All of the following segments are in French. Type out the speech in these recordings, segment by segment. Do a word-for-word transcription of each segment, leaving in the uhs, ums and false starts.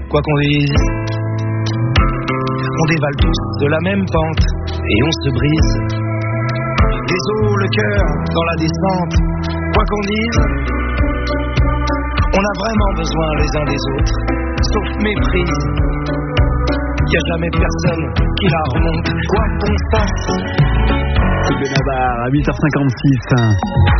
quoi qu'on dise. On dévale tous de la même pente et on se brise les os, le cœur dans la descente, quoi qu'on dise. On a vraiment besoin les uns des autres, sauf méprise. Y a jamais personne qui la remonte, quoi qu'on fasse. C'est Benabar à huit heures cinquante-six.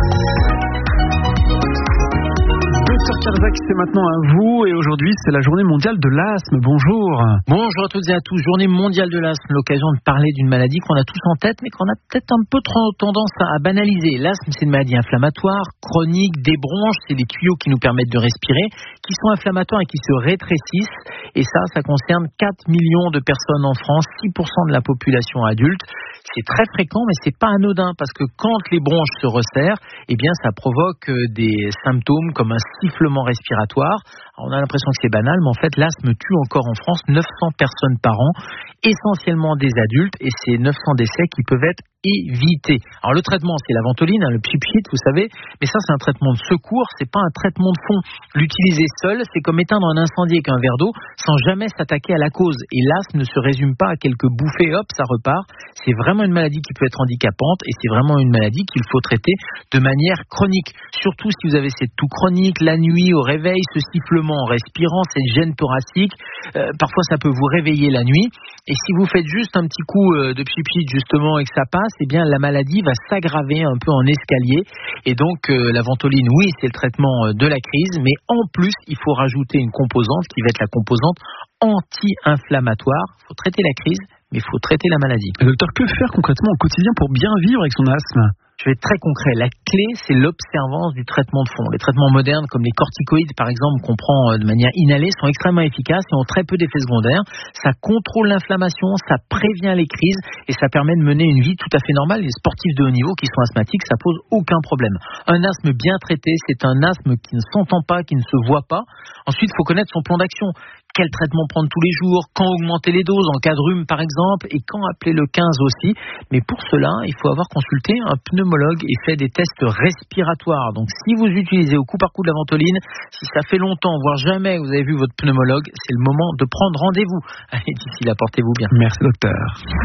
Docteur Kersak, c'est maintenant à vous et aujourd'hui c'est la journée mondiale de l'asthme. Bonjour. Bonjour à toutes et à tous. Journée mondiale de l'asthme, l'occasion de parler d'une maladie qu'on a tous en tête mais qu'on a peut-être un peu trop tendance à banaliser. L'asthme, c'est une maladie inflammatoire, chronique, des bronches, c'est les tuyaux qui nous permettent de respirer, qui sont inflammatoires et qui se rétrécissent. Et ça, ça concerne quatre millions de personnes en France, six pour cent de la population adulte. C'est très fréquent, mais c'est pas anodin parce que quand les bronches se resserrent, eh bien, ça provoque des symptômes comme un sifflement respiratoire. Alors, on a l'impression que c'est banal, mais en fait, l'asthme tue encore en France neuf cents personnes par an, essentiellement des adultes, et c'est neuf cents décès qui peuvent être évités. Alors, le traitement, c'est la ventoline, hein, le pchit-pchit, vous savez, mais ça, c'est un traitement de secours, c'est pas un traitement de fond. L'utiliser seul, c'est comme éteindre un incendie avec un verre d'eau sans jamais s'attaquer à la cause. Et l'asthme ne se résume pas à quelques bouffées, hop, ça repart. C'est vraiment une maladie qui peut être handicapante et c'est vraiment une maladie qu'il faut traiter de manière chronique. Surtout si vous avez cette toux chronique, la nuit au réveil, ce sifflement en respirant, cette gêne thoracique, euh, parfois ça peut vous réveiller la nuit. Et si vous faites juste un petit coup euh, de pchit-pchit justement et que ça passe, eh bien la maladie va s'aggraver un peu en escalier. Et donc euh, la ventoline, oui, c'est le traitement de la crise, mais en plus il faut rajouter une composante qui va être la composante anti-inflammatoire. Il faut traiter la crise, mais il faut traiter la maladie. Docteur, que faire concrètement au quotidien pour bien vivre avec son asthme ? Je vais être très concret. La clé, c'est l'observance du traitement de fond. Les traitements modernes, comme les corticoïdes, par exemple, qu'on prend de manière inhalée, sont extrêmement efficaces et ont très peu d'effets secondaires. Ça contrôle l'inflammation, ça prévient les crises et ça permet de mener une vie tout à fait normale. Les sportifs de haut niveau qui sont asthmatiques, ça pose aucun problème. Un asthme bien traité, c'est un asthme qui ne s'entend pas, qui ne se voit pas. Ensuite, il faut connaître son plan d'action. Quel traitement prendre tous les jours, quand augmenter les doses, en cas de rhume par exemple, et quand appeler le quinze aussi. Mais pour cela, il faut avoir consulté un pneumologue et fait des tests respiratoires. Donc si vous utilisez au coup par coup de la ventoline, si ça fait longtemps, voire jamais vous avez vu votre pneumologue, c'est le moment de prendre rendez-vous. Allez, d'ici là, portez-vous bien. Merci docteur.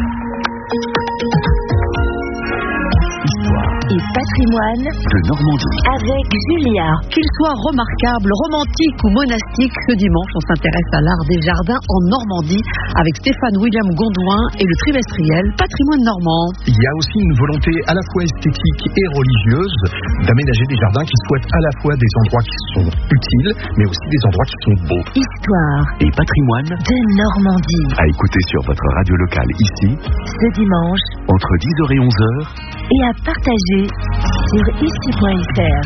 Histoire et patrimoine de Normandie avec Julia. Qu'il soit remarquable, romantique ou monastique, ce dimanche, on s'intéresse à l'art des jardins en Normandie avec Stéphane William Gondouin et le trimestriel Patrimoine normand. Il y a aussi une volonté à la fois esthétique et religieuse d'aménager des jardins qui soient à la fois des endroits qui sont utiles, mais aussi des endroits qui sont beaux. Histoire et patrimoine de Normandie. À écouter sur votre radio locale ici, ce dimanche, entre dix heures et onze heures, et à partager sur ici point f r.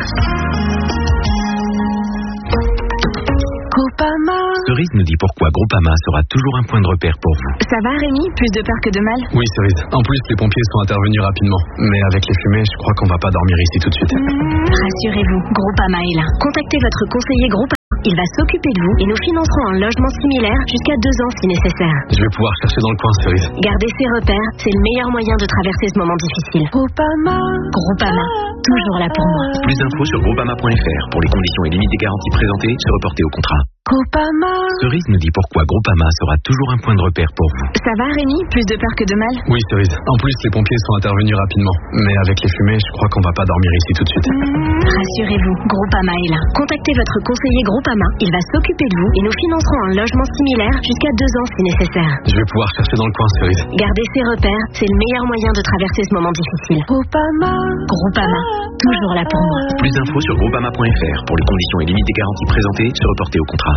Groupama. Cerise nous dit pourquoi Groupama sera toujours un point de repère pour vous. Ça va Rémi? Plus de peur que de mal? Oui Cerise, en plus les pompiers sont intervenus rapidement. Mais avec les fumées, je crois qu'on va pas dormir ici tout de suite. Mmh, rassurez-vous, Groupama est là. Contactez votre conseiller Groupama. Il va s'occuper de vous et nous financerons un logement similaire jusqu'à deux ans si nécessaire. Je vais pouvoir chercher dans le coin, Cerise. Gardez ces repères, c'est le meilleur moyen de traverser ce moment difficile. Groupama. Groupama, toujours là pour moi. Plus d'infos sur groupama point f r. Pour les conditions et limites des garanties présentées, se reporter au contrat. Groupama. Cerise nous dit pourquoi Groupama sera toujours un point de repère pour vous. Ça va Rémi? Plus de peur que de mal? Oui Cerise, en plus les pompiers sont intervenus rapidement. Mais avec les fumées, je crois qu'on va pas dormir ici tout de suite. Mmh, rassurez-vous, Groupama est là. Contactez votre conseiller Groupama. Il va s'occuper de vous et nous financerons un logement similaire jusqu'à deux ans si nécessaire. Je vais pouvoir chercher dans le coin, Cerise. Gardez ces repères, c'est le meilleur moyen de traverser ce moment difficile. Groupama. Groupama, toujours là pour moi. Plus d'infos sur groupama point f r. Pour les conditions et limites des garanties présentées, se reporter au contrat.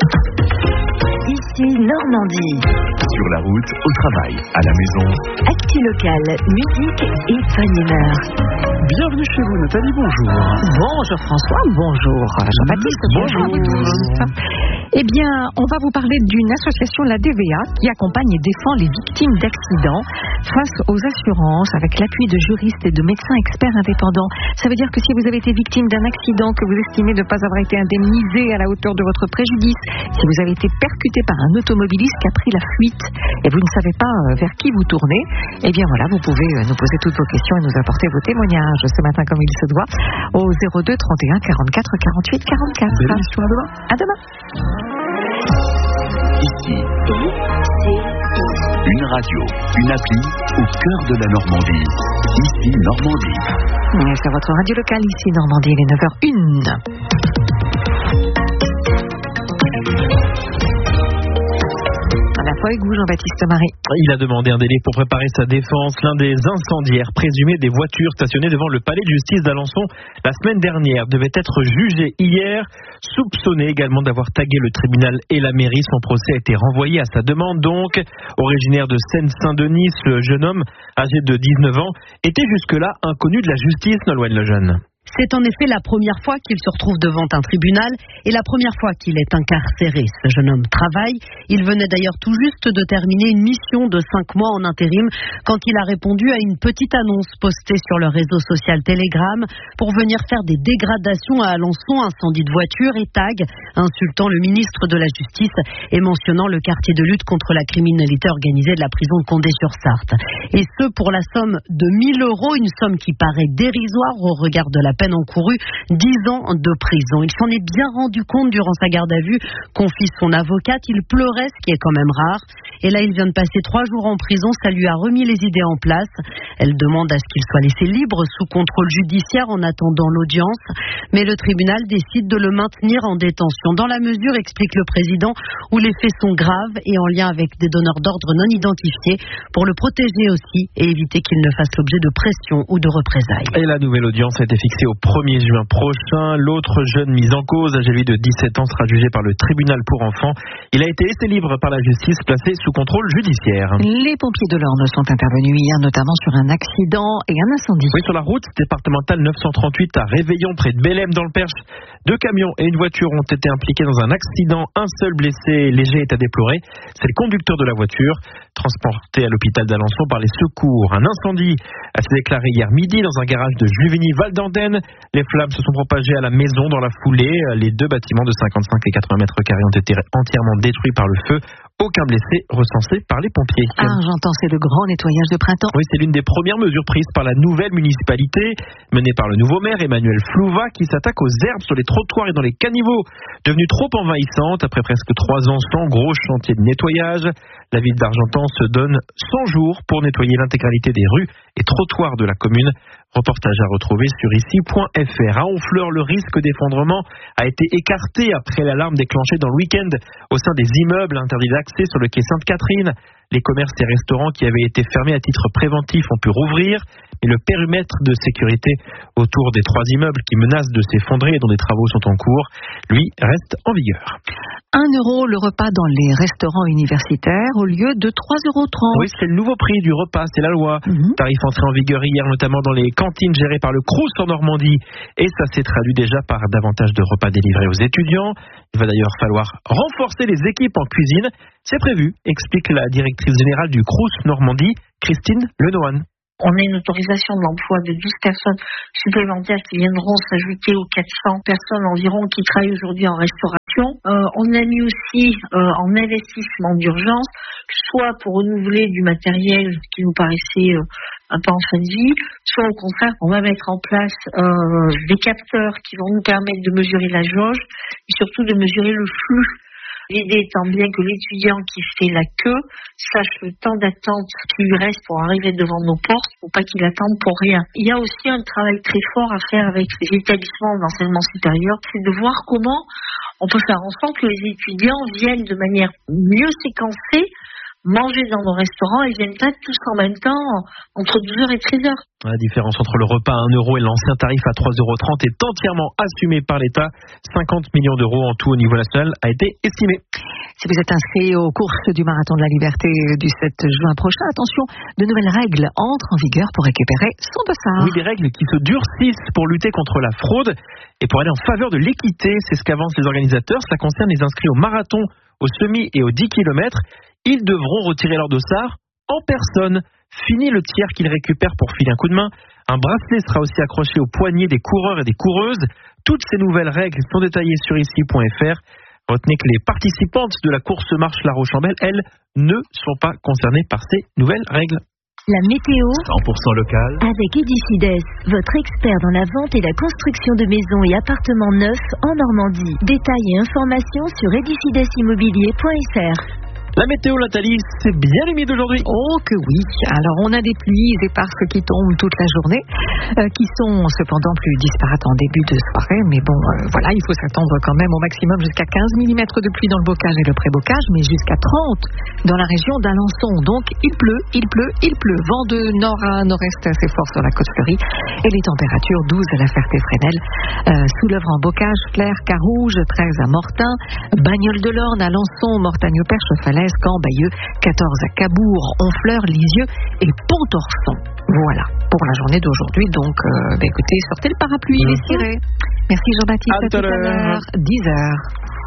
Ici Normandie. Sur la route, au travail, à la maison. Actu locale, musique et bonne humeur. Bienvenue chez vous, Nathalie, bonjour. Bonjour François, bonjour Jean-Baptiste. Bonjour. Bonjour. Eh bien, on va vous parler d'une association, la D V A, qui accompagne et défend les victimes d'accidents face aux assurances avec l'appui de juristes et de médecins experts indépendants. Ça veut dire que si vous avez été victime d'un accident que vous estimez ne pas avoir été indemnisé à la hauteur de votre préjudice, si vous avez été percuté par un automobiliste qui a pris la fuite et vous ne savez pas vers qui vous tournez, eh bien voilà, vous pouvez nous poser toutes vos questions et nous apporter vos témoignages ce matin comme il se doit au zéro deux trente et un quarante-quatre quarante-huit quarante-quatre. Belle émission, à demain. À demain. Ici, une radio, une appli au cœur de la Normandie. Ici, Normandie. C'est votre radio locale, ici, Normandie, il est neuf heures une. À la fois avec vous, Jean-Baptiste Marie. Il a demandé un délai pour préparer sa défense. L'un des incendiaires présumés des voitures stationnées devant le palais de justice d'Alençon la semaine dernière devait être jugé hier, soupçonné également d'avoir tagué le tribunal et la mairie. Son procès a été renvoyé à sa demande donc. Originaire de Seine-Saint-Denis, ce jeune homme âgé de dix-neuf ans était jusque-là inconnu de la justice, Nolwenn Lejeune. C'est en effet la première fois qu'il se retrouve devant un tribunal et la première fois qu'il est incarcéré. Ce jeune homme travaille. Il venait d'ailleurs tout juste de terminer une mission de cinq mois en intérim quand il a répondu à une petite annonce postée sur le réseau social Telegram pour venir faire des dégradations à Alençon, incendie de voiture et tag insultant le ministre de la Justice et mentionnant le quartier de lutte contre la criminalité organisée de la prison de Condé-sur-Sarthe. Et ce pour la somme de mille euros, une somme qui paraît dérisoire au regard de la peine encourue, dix ans de prison. Il s'en est bien rendu compte durant sa garde à vue, confie son avocate. Il pleurait, ce qui est quand même rare. Et là, il vient de passer trois jours en prison. Ça lui a remis les idées en place. Elle demande à ce qu'il soit laissé libre sous contrôle judiciaire en attendant l'audience. Mais le tribunal décide de le maintenir en détention. Dans la mesure, explique le président, où les faits sont graves et en lien avec des donneurs d'ordre non identifiés, pour le protéger aussi et éviter qu'il ne fasse l'objet de pression ou de représailles. Et la nouvelle audience a été fixée au premier juin prochain. L'autre jeune mis en cause, âgé lui de dix-sept ans, sera jugé par le tribunal pour enfants. Il a été laissé libre par la justice, placé sous contrôle judiciaire. Les pompiers de l'Orne sont intervenus hier, notamment sur un accident et un incendie. Oui, sur la route départementale neuf cent trente-huit à Réveillon, près de Bélem, dans le Perche. Deux camions et une voiture ont été impliqués dans un accident. Un seul blessé léger est à déplorer. C'est le conducteur de la voiture, transporté à l'hôpital d'Alençon par les secours. Un incendie s'est déclaré hier midi dans un garage de Juvigny-Val d'Andenne. Les flammes se sont propagées à la maison dans la foulée. Les deux bâtiments de cinquante-cinq et quatre-vingts mètres carrés ont été entièrement détruits par le feu. Aucun blessé recensé par les pompiers. Argentan, c'est le grand nettoyage de printemps. Oui, c'est l'une des premières mesures prises par la nouvelle municipalité, menée par le nouveau maire Emmanuel Flouva, qui s'attaque aux herbes sur les trottoirs et dans les caniveaux. Devenue trop envahissante, après presque trois ans sans gros chantier de nettoyage, la ville d'Argentan se donne cent jours pour nettoyer l'intégralité des rues et trottoirs de la commune. Reportage à retrouver sur ici point f r. À Honfleur, le risque d'effondrement a été écarté après l'alarme déclenchée dans le week-end au sein des immeubles interdits d'accès sur le quai Sainte-Catherine. Les commerces et restaurants qui avaient été fermés à titre préventif ont pu rouvrir, mais le périmètre de sécurité autour des trois immeubles qui menacent de s'effondrer et dont des travaux sont en cours, lui, reste en vigueur. un euro le repas dans les restaurants universitaires au lieu de trois euros trente. Oui, c'est le nouveau prix du repas, c'est la loi. Mmh. Tarif entré en vigueur hier, notamment dans les cantines gérées par le Crous en Normandie. Et ça s'est traduit déjà par davantage de repas délivrés aux étudiants. Il va d'ailleurs falloir renforcer les équipes en cuisine. C'est prévu, explique la directrice générale du Crous Normandie, Christine Lenohan. On a une autorisation d'emploi de douze personnes supplémentaires qui viendront s'ajouter aux quatre cents personnes environ qui travaillent aujourd'hui en restauration. Euh, on a mis aussi euh, en investissement d'urgence, soit pour renouveler du matériel qui nous paraissait euh, un peu en fin de vie, soit au contraire, on va mettre en place euh, des capteurs qui vont nous permettre de mesurer la jauge et surtout de mesurer le flux. L'idée étant bien que l'étudiant qui fait la queue sache le temps d'attente qui lui reste pour arriver devant nos portes, pour pas qu'il attende pour rien. Il y a aussi un travail très fort à faire avec les établissements d'enseignement supérieur, c'est de voir comment on peut faire en sorte que les étudiants viennent de manière mieux séquencée manger dans nos restaurants et viennent pas tous en même temps entre douze heures et treize heures. La différence entre le repas à un euro et l'ancien tarif à trois euros trente est entièrement assumée par l'État. cinquante millions d'euros en tout au niveau national a été estimé. Si vous êtes inscrit aux courses du Marathon de la Liberté du sept juin prochain, attention, de nouvelles règles entrent en vigueur pour récupérer son dossard. Oui, des règles qui se durcissent pour lutter contre la fraude et pour aller en faveur de l'équité. C'est ce qu'avancent les organisateurs. Ça concerne les inscrits au marathon, au semi et aux dix kilomètres. Ils devront retirer leur dossard en personne. Fini le tiers qu'ils récupèrent pour filer un coup de main. Un bracelet sera aussi accroché au poignet des coureurs et des coureuses. Toutes ces nouvelles règles sont détaillées sur ici point f r. Retenez que les participantes de la course Marche La Roche-en-Belle, elles, ne sont pas concernées par ces nouvelles règles. La météo cent pour cent local avec Edicides, votre expert dans la vente et la construction de maisons et appartements neufs en Normandie. Détails et informations sur edicides immobilier point f r. La météo, Nathalie, c'est bien humide aujourd'hui. Oh que oui. Alors on a des pluies éparses qui tombent toute la journée, euh, qui sont cependant plus disparates en début de soirée. Mais bon, euh, voilà, il faut s'attendre quand même au maximum jusqu'à quinze millimètres de pluie dans le bocage et le pré-bocage, mais jusqu'à trente dans la région d'Alençon. Donc il pleut, il pleut, il pleut. Vent de nord à nord-est assez fort sur la côte fleurie. Et les températures douze à la Ferté-Fresnel, euh, Soulèvre en bocage, Flers, Carouge, treize à Mortain, Bagnoles-de-l'Orne, Alençon, Mortagne-au-Père, Chefalet, Caen, Bayeux, quatorze à Cabourg, Honfleur, Lisieux et Pontorson. Voilà pour la journée d'aujourd'hui. Donc, euh, bah écoutez, sortez le parapluie, il est ciré. Merci Jean-Baptiste, à, à tout à l'heure, dix heures.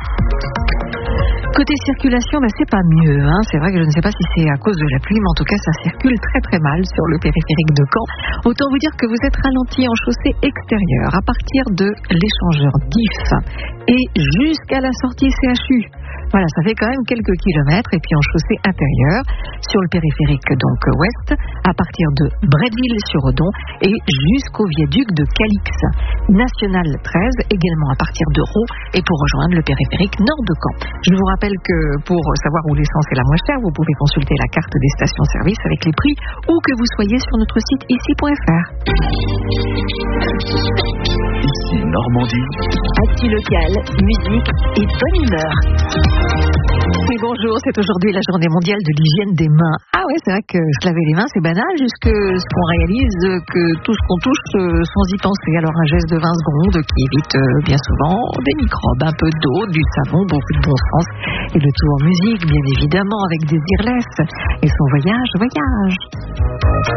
Côté circulation, bah, c'est pas mieux. Hein. C'est vrai que je ne sais pas si c'est à cause de la pluie, mais en tout cas, ça circule très très mal sur le périphérique de Caen. Autant vous dire que vous êtes ralenti en chaussée extérieure à partir de l'échangeur D I F et jusqu'à la sortie C H U. Voilà, ça fait quand même quelques kilomètres. Et puis en chaussée intérieure, sur le périphérique donc ouest, à partir de Bretteville-sur-Odon et jusqu'au viaduc de Calix. National treize, également à partir de Roux, et pour rejoindre le périphérique nord de Caen. Je vous rappelle que pour savoir où l'essence est la moins chère, vous pouvez consulter la carte des stations-service avec les prix, où que vous soyez sur notre site ici point f r. Ici Normandie. Actu local, musique et bonne humeur. Oui, bonjour, c'est aujourd'hui la journée mondiale de l'hygiène des mains. Ah ouais, c'est vrai que se laver les mains, c'est banal, jusque ce qu'on réalise que tout ce qu'on touche sans y penser. Alors un geste de vingt secondes qui évite bien souvent des microbes, un peu d'eau, du savon, beaucoup de bon sens. Et le tout en musique, bien évidemment, avec Désirless et son voyage, voyage.